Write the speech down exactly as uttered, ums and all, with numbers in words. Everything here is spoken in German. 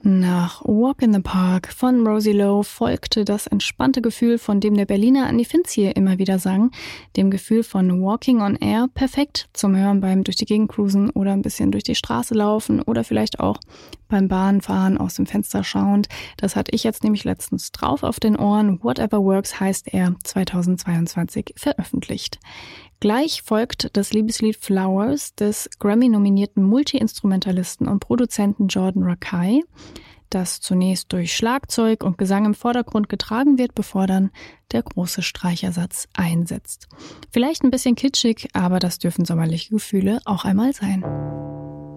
Nach Walk in the Park von Rosie Lowe folgte das entspannte Gefühl, von dem der Berliner Andi Finzje immer wieder sang, dem Gefühl von Walking on Air, perfekt zum Hören beim durch die Gegend cruisen oder ein bisschen durch die Straße laufen oder vielleicht auch beim Bahnfahren aus dem Fenster schauend. Das hatte ich jetzt nämlich letztens drauf auf den Ohren. Whatever Works heißt er, zweitausendzweiundzwanzig veröffentlicht. Gleich folgt das Liebeslied Flowers des Grammy-nominierten Multi-Instrumentalisten und Produzenten Jordan Rakei, das zunächst durch Schlagzeug und Gesang im Vordergrund getragen wird, bevor dann der große Streichersatz einsetzt. Vielleicht ein bisschen kitschig, aber das dürfen sommerliche Gefühle auch einmal sein.